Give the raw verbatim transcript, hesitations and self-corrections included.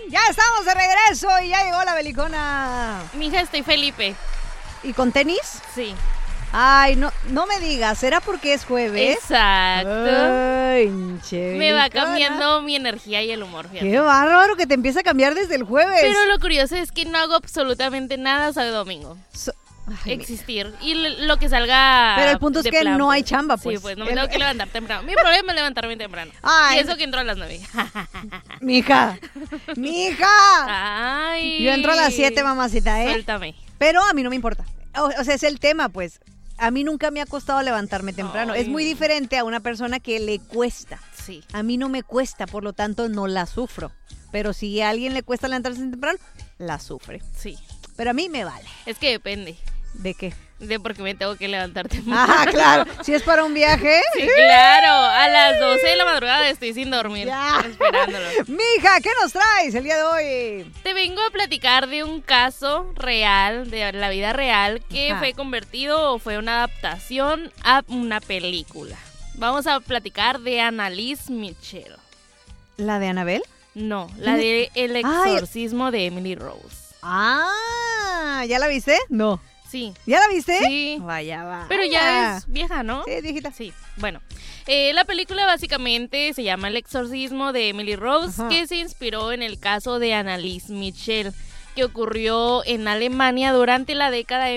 Ya estamos de regreso y ya llegó la belicona. Mija, estoy Felipe. ¿Y con tenis? Sí. Ay, no, no me digas, ¿será porque es jueves? Exacto. Ay, che, Me va belicona. cambiando mi energía y el humor, fíjate. Qué bárbaro que te empieza a cambiar desde el jueves. Pero lo curioso es que no hago absolutamente nada sábado y domingo. So- Ay, Existir. Y l- lo que salga. Pero el punto es de que plan, no pues. hay chamba, pues. Sí, pues no me El- tengo que levantar temprano. Mi problema es levantarme temprano. Ay, y eso que entro a las nueve. Mija, mija. Ay. Yo entro a las siete, mamacita, ¿eh? Suéltame. Pero a mí no me importa. O, o sea, es el tema, pues. A mí nunca me ha costado levantarme temprano. Ay. Es muy diferente a una persona que le cuesta. Sí. A mí no me cuesta, por lo tanto no la sufro. Pero si a alguien le cuesta levantarse temprano, la sufre. Sí. Pero a mí me vale. Es que depende ¿De qué? de por qué me tengo que levantar temprano. Ah, claro. Si es para un viaje. Sí, claro. A las doce de la madrugada estoy sin dormir. Ya. Esperándolo. Mija, ¿qué nos traes el día de hoy? Te vengo a platicar de un caso real, de la vida real, que Ajá. fue convertido o fue una adaptación a una película. Vamos a platicar de Annalise Michel. ¿La de Anabel? No, la de El Ay. exorcismo de Emily Rose. Ah, ¿ya la viste? No. Sí, ¿Ya la viste? sí. Vaya, vaya. Pero ya es vieja, ¿no? Sí, es viejita. Sí, bueno. Eh, la película básicamente se llama El exorcismo de Emily Rose, Ajá. que se inspiró en el caso de Annalise Michel, que ocurrió en Alemania durante la década de